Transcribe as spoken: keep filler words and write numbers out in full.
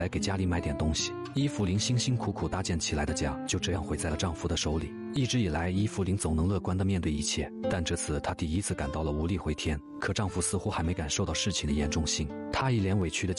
来给家里买点东西。伊芙琳辛辛苦苦搭建起来的家就这样毁在了丈夫的手里。一直以来，伊芙琳总能乐观地面对一切，但这次她第一次感到了无力回天。可丈夫似乎还没感受到事情的严重性，他一脸委屈地